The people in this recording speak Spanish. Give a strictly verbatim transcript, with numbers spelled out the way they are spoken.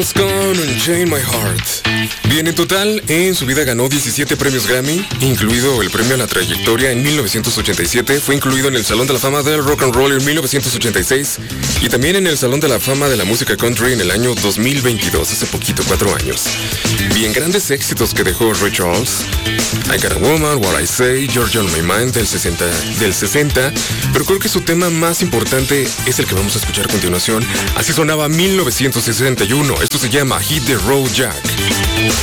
Con Unchain My Heart. Bien, en total, en su vida ganó diecisiete premios Grammy, incluido el premio a la trayectoria en mil novecientos ochenta y siete. Fue incluido en el Salón de la Fama del Rock and Roll en mil novecientos ochenta y seis y también en el Salón de la Fama de la Música Country en el año dos mil veintidós, hace poquito, cuatro años. Bien, grandes éxitos que dejó Ray Charles: I Got a Woman, What I Say, Georgia on My Mind del sesenta, del sesenta, pero creo que su tema más importante es el que vamos a escuchar a continuación. Así sonaba mil novecientos sesenta y uno. Esto se llama Hit the Road Jack.